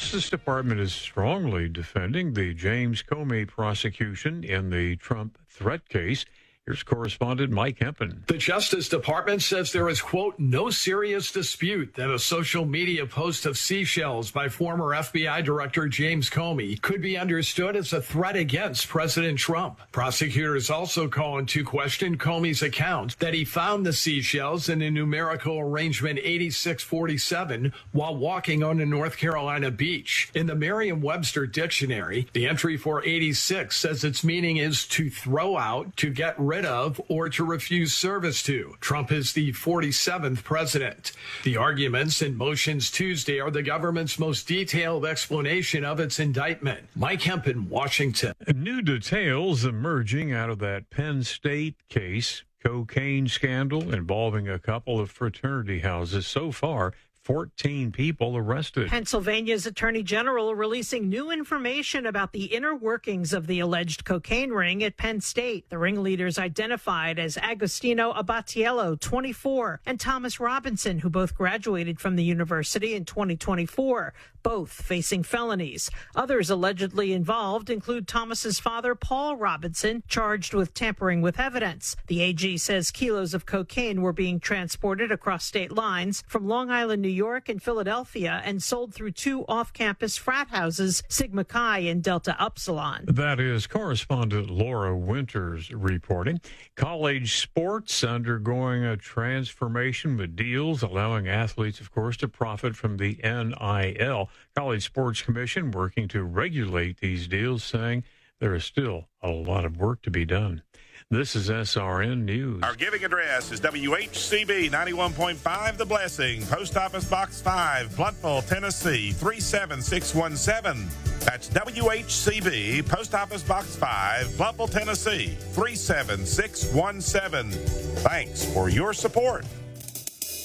Justice Department is strongly defending the James Comey prosecution in the Trump threat case. Here's correspondent Mike Hempen. The Justice Department says there is, quote, no serious dispute that a social media post of seashells by former FBI Director James Comey could be understood as a threat against President Trump. Prosecutors also call into question Comey's account that he found the seashells in a numerical arrangement 8647 while walking on a North Carolina beach. In the Merriam-Webster dictionary, the entry for 86 says its meaning is to throw out, to get rid of, or to refuse service to. Trump is the 47th president. The arguments and motions Tuesday are the government's most detailed explanation of its indictment. Mike Hempen, Washington. New details emerging out of that Penn State case, cocaine scandal involving a couple of fraternity houses. So far, 14 people arrested. Pennsylvania's Attorney General releasing new information about the inner workings of the alleged cocaine ring at Penn State. The ringleaders identified as Agostino Abatiello, 24, and Thomas Robinson, who both graduated from the university in 2024, both facing felonies. Others allegedly involved include Thomas's father, Paul Robinson, charged with tampering with evidence. The AG says kilos of cocaine were being transported across state lines from Long Island, New York and Philadelphia and sold through two off-campus frat houses, Sigma Chi and Delta Upsilon. That is correspondent Laura Winters reporting. College sports undergoing a transformation with deals allowing athletes, of course, to profit from the NIL. College Sports Commission working to regulate these deals, saying there is still a lot of work to be done. This is SRN News. Our giving address is WHCB 91.5 The Blessing, Post Office Box 5, Blountville, Tennessee 37617. That's WHCB, Post Office Box 5, Blountville, Tennessee 37617. Thanks for your support.